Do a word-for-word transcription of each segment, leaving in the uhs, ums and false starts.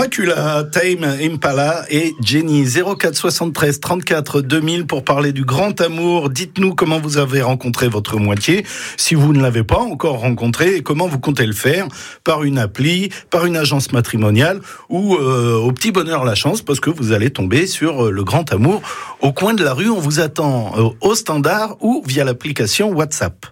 Dracula, Tame Impala et Jenny. zéro quatre soixante-treize trente-quatre deux mille pour parler du grand amour. Dites-nous comment vous avez rencontré votre moitié, si vous ne l'avez pas encore rencontré, et comment vous comptez le faire, par une appli, par une agence matrimoniale ou euh, au petit bonheur la chance, parce que vous allez tomber sur le grand amour au coin de la rue. On vous attend euh, au standard ou via l'application WhatsApp.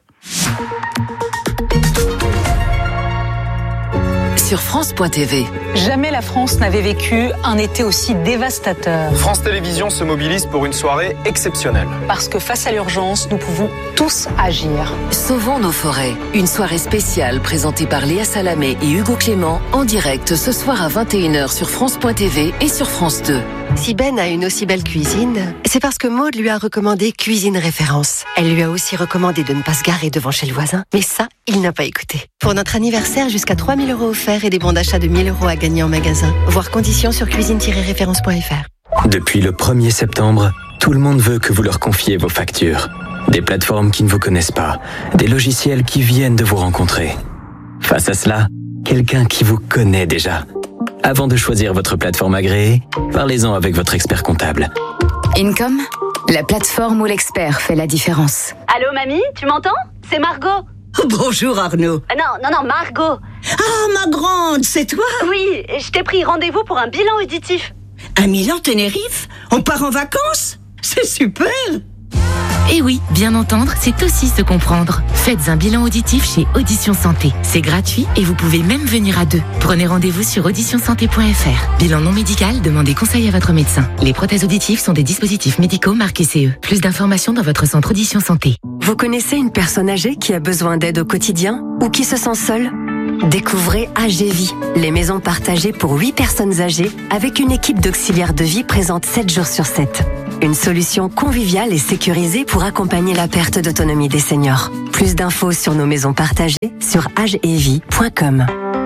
Sur France point T V. Jamais la France n'avait vécu un été aussi dévastateur. France Télévisions se mobilise pour une soirée exceptionnelle. Parce que face à l'urgence, nous pouvons tous agir. Sauvons nos forêts. Une soirée spéciale présentée par Léa Salamé et Hugo Clément en direct ce soir à vingt et une heures sur France point T V et sur France deux. Si Ben a une aussi belle cuisine, c'est parce que Maud lui a recommandé Cuisine Référence. Elle lui a aussi recommandé de ne pas se garer devant chez le voisin. Mais ça, il n'a pas écouté. Pour notre anniversaire, jusqu'à trois mille euros offerts et des bons d'achat de mille euros à gagner en magasin. Voir conditions sur cuisine tiret référence point f r. Depuis le premier septembre, tout le monde veut que vous leur confiez vos factures. Des plateformes qui ne vous connaissent pas, des logiciels qui viennent de vous rencontrer. Face à cela, quelqu'un qui vous connaît déjà. Avant de choisir votre plateforme agréée, parlez-en avec votre expert comptable. Income, la plateforme où l'expert fait la différence. Allô mamie, tu m'entends ? C'est Margot. Bonjour Arnaud. Ah non, non, non, Margot. Ah, ma grande, c'est toi ? Oui, je t'ai pris rendez-vous pour un bilan auditif. À Milan, Tenerife ? On part en vacances ? C'est super ! Et oui, bien entendre, c'est aussi se comprendre. Faites un bilan auditif chez Audition Santé. C'est gratuit et vous pouvez même venir à deux. Prenez rendez-vous sur audition santé point f r. Bilan non médical, demandez conseil à votre médecin. Les prothèses auditives sont des dispositifs médicaux marqués C E. Plus d'informations dans votre centre Audition Santé. Vous connaissez une personne âgée qui a besoin d'aide au quotidien ou qui se sent seule ? Découvrez Agévie, les maisons partagées pour huit personnes âgées avec une équipe d'auxiliaires de vie présente sept jours sur sept. Une solution conviviale et sécurisée pour accompagner la perte d'autonomie des seniors. Plus d'infos sur nos maisons partagées sur agevie point com.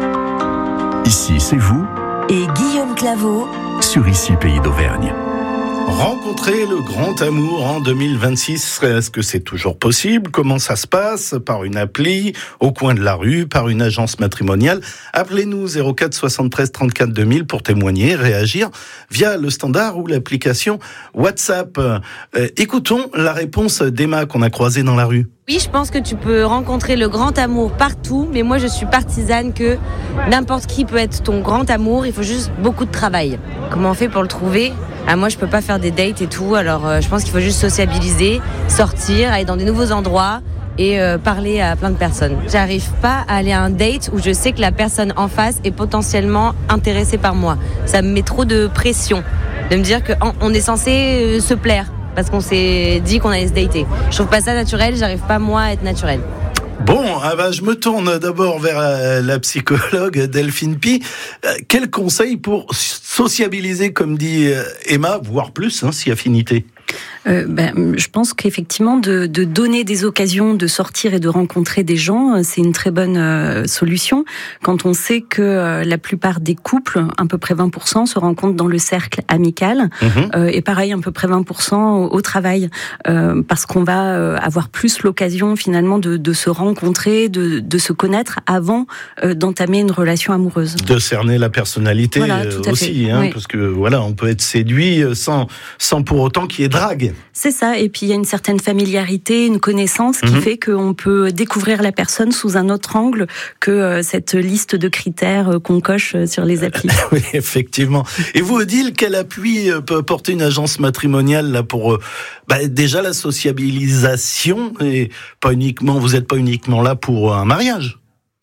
Ici, c'est vous et Guillaume Claveau sur Ici, Pays d'Auvergne. Rencontrer le grand amour en deux mille vingt-six, est-ce que c'est toujours possible ? Comment ça se passe ? Par une appli, au coin de la rue, par une agence matrimoniale ? Appelez-nous zéro quatre soixante-treize trente-quatre deux mille pour témoigner, réagir via le standard ou l'application WhatsApp. Euh, écoutons la réponse d'Emma qu'on a croisée dans la rue. Oui, je pense que tu peux rencontrer le grand amour partout, mais moi je suis partisane que n'importe qui peut être ton grand amour, il faut juste beaucoup de travail. Comment on fait pour le trouver ? Ah, moi je peux pas faire des dates et tout, alors euh, je pense qu'il faut juste sociabiliser, sortir, aller dans des nouveaux endroits et euh, parler à plein de personnes. J'arrive pas à aller à un date où je sais que la personne en face est potentiellement intéressée par moi. Ça me met trop de pression de me dire qu'on est censé euh, se plaire. Parce qu'on s'est dit qu'on allait se dater. Je trouve pas ça naturel, j'arrive pas moi à être naturelle. Bon, ah bah, je me tourne d'abord vers euh, la psychologue Delphine Pi. Euh, quel conseil pour sociabiliser, comme dit euh, Emma, voire plus, hein, si affinité ? Euh, ben, je pense qu'effectivement, de, de donner des occasions de sortir et de rencontrer des gens, c'est une très bonne euh, solution. Quand on sait que euh, la plupart des couples, à peu près vingt pour cent, se rencontrent dans le cercle amical, mmh. euh, et pareil, à peu près vingt pour cent au, au travail, euh, parce qu'on va euh, avoir plus l'occasion finalement de, de se rencontrer, de, de se connaître avant euh, d'entamer une relation amoureuse. De cerner la personnalité voilà, euh, aussi, hein, oui. Parce que voilà, on peut être séduit sans, sans pour autant qu'il y ait drague. C'est ça, et puis il y a une certaine familiarité, une connaissance qui mmh. fait qu'on peut découvrir la personne sous un autre angle que euh, cette liste de critères euh, qu'on coche sur les applis. Oui, effectivement. Et vous, Odile, quel appui peut apporter une agence matrimoniale là pour euh, bah, déjà la sociabilisation et pas uniquement, vous n'êtes pas uniquement là pour un mariage?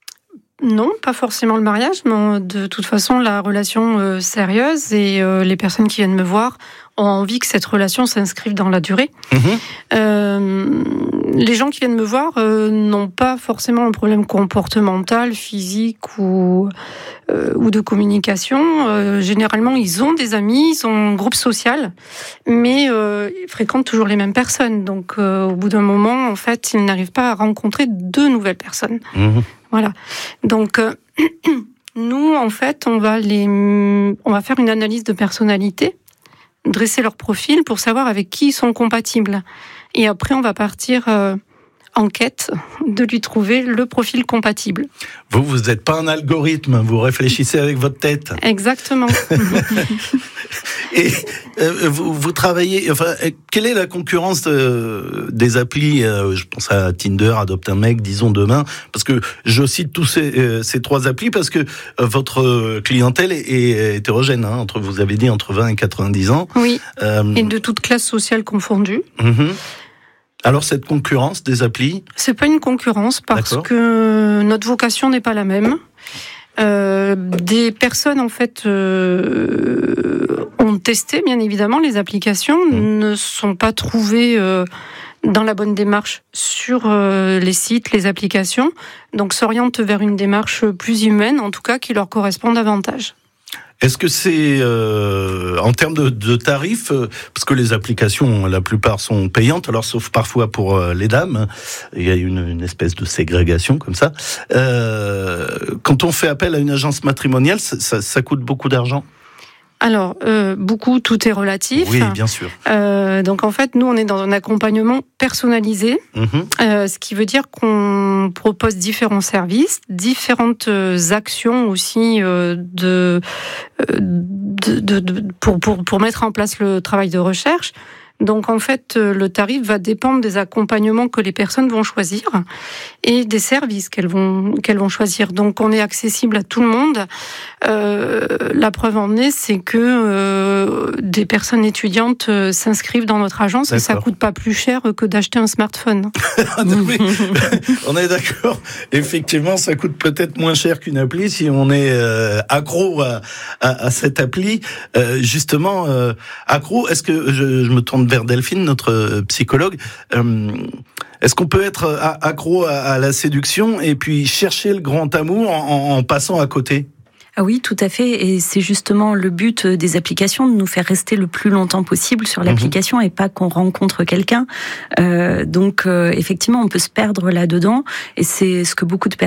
Non, pas forcément le mariage, mais de toute façon la relation euh, sérieuse et euh, les personnes qui viennent me voir ont envie que cette relation s'inscrive dans la durée. Mmh. Euh, les gens qui viennent me voir euh, n'ont pas forcément un problème comportemental, physique ou, euh, ou de communication. Euh, généralement, ils ont des amis, ils ont un groupe social, mais euh, ils fréquentent toujours les mêmes personnes. Donc, euh, au bout d'un moment, en fait, ils n'arrivent pas à rencontrer de nouvelles personnes. Mmh. Voilà. Donc, euh, nous, en fait, on va les, on va faire une analyse de personnalité, dresser leur profil pour savoir avec qui ils sont compatibles. Et après, on va partir euh, en quête de lui trouver le profil compatible. Vous, vous n'êtes pas un algorithme, vous réfléchissez avec votre tête. Exactement. Et euh, vous, vous travaillez, enfin, quelle est la concurrence de, des applis, euh, je pense à Tinder, Adopte un mec, disons demain, parce que je cite tous ces, euh, ces trois applis parce que euh, votre clientèle est, est hétérogène, hein, entre, vous avez dit entre vingt et quatre-vingt-dix ans. Oui, euh, et de toute classe sociale confondue. Mm-hmm. Alors cette concurrence des applis ? C'est pas une concurrence parce D'accord. que notre vocation n'est pas la même. Euh, des personnes en fait euh, ont testé bien évidemment les applications, mmh. ne sont pas trouvées euh, dans la bonne démarche sur euh, les sites, les applications, donc s'orientent vers une démarche plus humaine, en tout cas qui leur correspond davantage. Est-ce que c'est euh, en termes de, de tarifs, euh, parce que les applications, la plupart sont payantes, alors sauf parfois pour euh, les dames, il y a une, une espèce de ségrégation comme ça. Euh, quand on fait appel à une agence matrimoniale, ça, ça, ça coûte beaucoup d'argent ? Alors, euh, beaucoup, tout est relatif. Oui, bien sûr. Euh, donc, en fait, nous, on est dans un accompagnement personnalisé, mmh. euh, ce qui veut dire qu'on propose différents services, différentes actions aussi euh, de, de, de, de pour, pour, pour mettre en place le travail de recherche. Donc, en fait, le tarif va dépendre des accompagnements que les personnes vont choisir et des services qu'elles vont, qu'elles vont choisir. Donc, on est accessible à tout le monde. Euh, la preuve en est, c'est que euh, des personnes étudiantes euh, s'inscrivent dans notre agence. D'accord. Et ça coûte pas plus cher que d'acheter un smartphone. Non, mais, on est d'accord. Effectivement, ça coûte peut-être moins cher qu'une appli si on est euh, accro à, à, à cette appli. Euh, justement, euh, accro, est-ce que je, je me tourne vers Delphine, notre psychologue, euh, est-ce qu'on peut être accro à, à la séduction et puis chercher le grand amour en, en passant à côté ? Ah oui, tout à fait. Et c'est justement le but des applications, de nous faire rester le plus longtemps possible sur l'application mmh. et pas qu'on rencontre quelqu'un. Euh, donc, euh, effectivement, on peut se perdre là-dedans. Et c'est ce que beaucoup de personnes